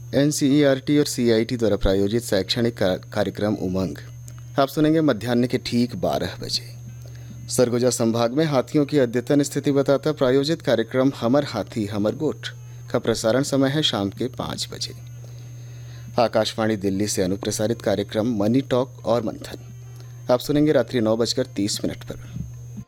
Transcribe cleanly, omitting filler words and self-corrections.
NCERT और CIT द्वारा प्रायोजित शैक्षणिक कार्यक्रम उमंग आप सुनेंगे मध्याह्न के ठीक 12 बजे। सरगुजा संभाग में हाथियों की अद्यतन स्थिति बताता प्रायोजित कार्यक्रम हमर हाथी हमर गोठ का प्रसारण समय है शाम के 5 बजे। आकाशवाणी दिल्ली से अनुप्रसारित कार्यक्रम मनी टॉक और मंथन आप सुनेंगे रात्रि 9:30 पर।